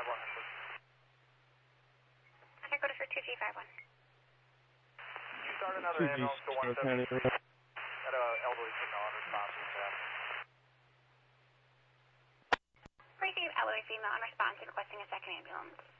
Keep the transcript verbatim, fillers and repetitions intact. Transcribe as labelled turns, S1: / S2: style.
S1: five one, please.
S2: Can I go to for two G five one?
S1: You start another ambulance to one seven three. Got a elderly female unresponsive.
S2: Receiving elderly female unresponsive requesting a second ambulance.